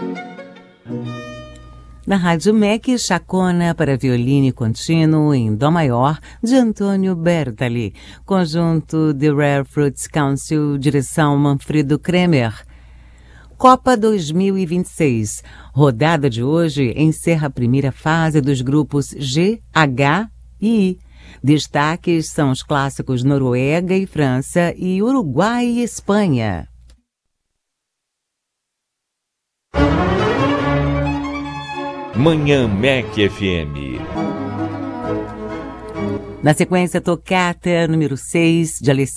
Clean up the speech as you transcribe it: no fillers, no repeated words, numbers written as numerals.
Na Rádio MEC, Chacona para violino contínuo em Dó maior, de Antônio Bertali. Conjunto The Rare Fruits Council, direção Manfredo Kremer. Copa 2026. Rodada de hoje encerra a primeira fase dos grupos G, H e I. Destaques são os clássicos Noruega e França e Uruguai e Espanha. Manhã MEC FM. Na sequência, tocata número 6 de Alessandro